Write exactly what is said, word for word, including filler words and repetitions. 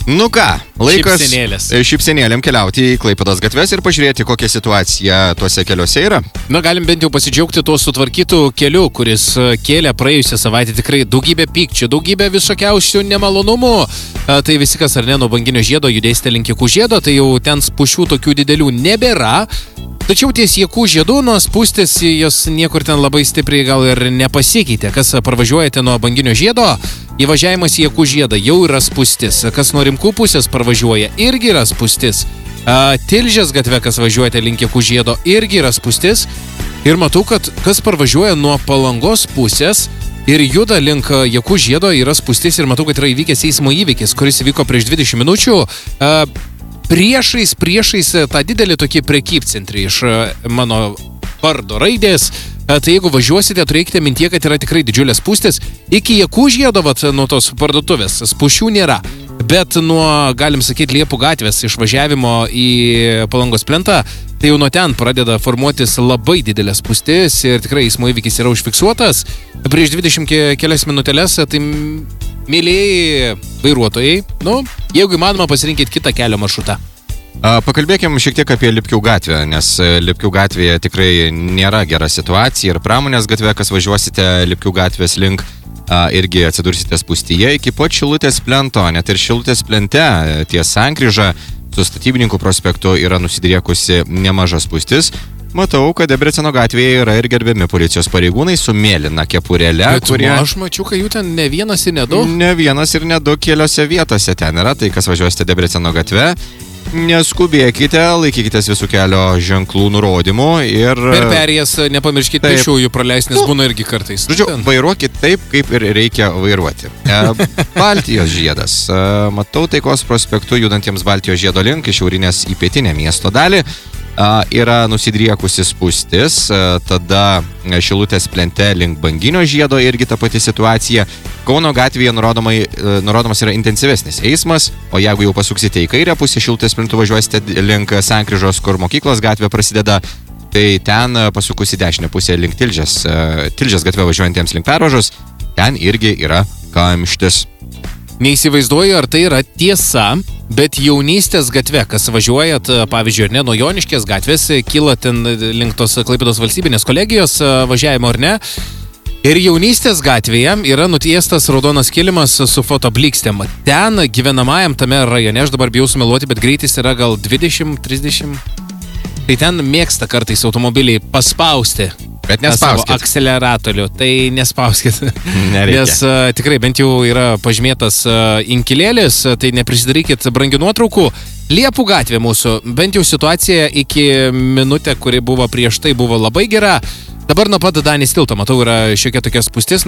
Nu ką, laikas Šypsenėlės. šypsenėlėm keliauti į Klaipėdos gatves ir pažiūrėti, kokia situacija tuose keliuose yra. Na, galim bent jau pasidžiaugti tuo sutvarkytų keliu, kuris kėlė praėjusią savaitę tikrai daugybę pykčių, daugybę visokiausių nemalonumų. A, tai visi, kas ar ne nuo Banginio žiedo judėsite link Jakų žiedo, tai jau ten spūšių tokių didelių nebėra. Tačiau ties Jakų žiedu nuo spūstis jos niekur ten labai stipriai gal ir nepasikeitė. Kas parvažiuojate nuo Banginio žiedo, įvažiavimas į Jakų žiedą jau yra spūstis. Kas nuo Rimkų pusės parvažiuoja, irgi yra spūstis. A, Tilžės gatve, kas važiuojate link Jakų žiedo, irgi yra spūstis. Ir matau, kad kas parvažiuoja nuo Palangos pusės ir juda link Jakų žiedo, yra spūstis. Ir matau, kad yra įvykęs eismo įvykis, kuris įvyko prieš dvidešimt minučių. A, Priešais, priešais tą didelį tokį prekybcentrį iš mano vardo raidės. Tai jeigu važiuosite, turėkite mintie, kad yra tikrai didžiulės spūstis. Iki Jakų žiedo, vat, nuo tos parduotuvės, spūšių nėra. Bet nuo, galim sakyti, Liepų gatvės išvažiavimo į Palangos plentą, tai jau nuo ten pradeda formuotis labai didelės spūstis ir tikrai eismo įvykis yra užfiksuotas. Prieš dvidešimt kelias minutėlės, tai mėlėjai vairuotojai, nu, jeigu įmanoma, pasirinkit kitą kelio maršrutą. Pakalbėkim šiek tiek apie Lipkių gatvę, nes Lipkių gatvėje tikrai nėra gera situacija ir Pramonės gatve, kas važiuosite Lipkių gatvės link, irgi atsidursite spūstyje iki pat Šilutės plento, net ir Šilutės plente ties sankryža su Statybininkų prospektu yra nusidriekusi nemaža spūstis. Matau, kad Debreceno gatvėje yra ir gerbiami policijos pareigūnai su mėlyna kepurėle, Bet kurie... aš mačiau, kad jų ten ne vienas ir ne du. Ne vienas ir ne du keliose vietose ten yra, tai kas važiuosite Debreceno gatve, neskubėkite, laikykitės visų kelio ženklų nurodymų ir... Per perėjas nepamirškite pėsčiųjų praleisti, nes būna irgi kartais. Žodžiu, vairuokit taip, kaip ir reikia vairuoti. Baltijos žiedas. Matau Taikos prospektu judantiems Baltijos žiedo link iš šiaurinės į pietinę miesto dalį. Yra nusidriekusi spūstis, tada Šilutės plente link Banginio žiedo irgi ta pati situacija. Kauno gatvėje nurodomas yra intensyvesnis eismas, o jeigu jau pasuksite į kairę pusę Šilutės plentų važiuosite link sankryžos, kur Mokyklos gatvė prasideda, tai ten pasukus į dešinę pusę link Tilžės, Tilžės gatvė važiuojantiems link Pervažos, ten irgi yra kamštis. Neįsivaizduoju, ar tai yra tiesa, bet Jaunystės gatve, kas važiuojat, pavyzdžiui, ar ne, nuo Joniškės gatvės, kyla ten link tos Klaipėdos valstybinės kolegijos važiavimo, ar ne, ir Jaunystės gatvėje yra nutiestas raudonas kilimas su fotoblikstėm. Ten gyvenamajam tame rajone, aš dabar bijau sumeluoti, bet greitis yra gal dvidešimt trisdešimt, tai ten mėgsta kartais automobiliai paspausti. Bet nespauskit. Akceleratorių, tai nespauskit. Nereikia. Nes uh, tikrai bent jau yra pažymėtas uh, inkilėlis, tai neprisidarykit brangių nuotraukų. Liepų gatvė mūsų, bent jau situacija iki minutę, kuri buvo prieš tai, buvo labai gera. Dabar nuo pat Danės tilto, matau, yra šiokia tokia spūstis.